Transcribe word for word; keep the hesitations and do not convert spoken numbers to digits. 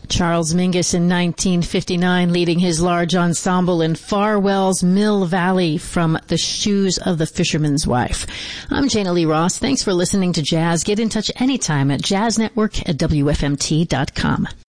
Charles Mingus in nineteen fifty-nine, leading his large ensemble in Farwell's Mill Valley from The Shoes of the Fisherman's Wife. I'm Jana Lee Ross. Thanks for listening to Jazz. Get in touch anytime at jazz network at W F M T dot com.